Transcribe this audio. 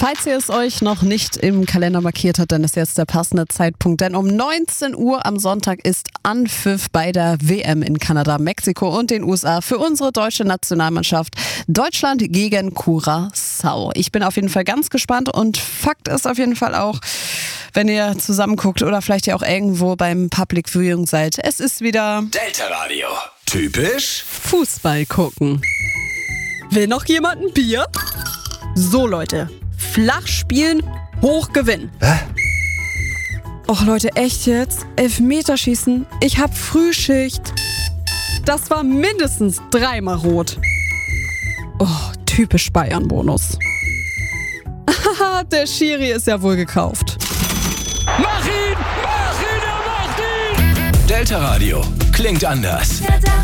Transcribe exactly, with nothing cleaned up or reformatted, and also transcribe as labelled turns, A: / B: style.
A: Falls ihr es euch noch nicht im Kalender markiert habt, dann ist jetzt der passende Zeitpunkt. Denn um neunzehn Uhr am Sonntag ist Anpfiff bei der W M in Kanada, Mexiko und den U S A für unsere deutsche Nationalmannschaft. Deutschland gegen Curaçao. Ich bin auf jeden Fall ganz gespannt und Fakt ist auf jeden Fall auch, wenn ihr zusammen guckt oder vielleicht ja auch irgendwo beim Public Viewing seid. Es ist wieder
B: Delta Radio. Typisch
A: Fußball gucken. Will noch jemand ein Bier? So Leute, flach spielen, hoch gewinnen.
B: Hä?
A: Och Leute, echt jetzt? Elfmeterschießen? Ich hab Frühschicht. Das war mindestens dreimal rot. Oh, typisch Bayern-Bonus. Haha, der Schiri ist ja wohl gekauft.
B: Mach ihn! Mach ihn! Er macht ihn! Delta Radio. Klingt anders.